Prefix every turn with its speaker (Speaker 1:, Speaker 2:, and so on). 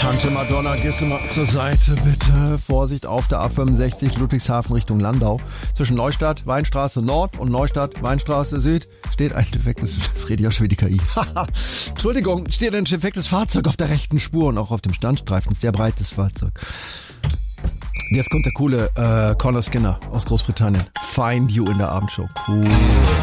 Speaker 1: Tante Madonna, gehst du mal zur Seite, bitte. Vorsicht auf der A65 Ludwigshafen Richtung Landau. Zwischen Neustadt, Weinstraße Nord und Neustadt, Weinstraße Süd steht ein defektes, das redet ja schon wie die KI. Entschuldigung, steht ein defektes Fahrzeug auf der rechten Spur und auch auf dem Standstreifen. Sehr breites Fahrzeug. Jetzt kommt der coole Conor Skinner aus Großbritannien. Find You in der Abendshow. Cool.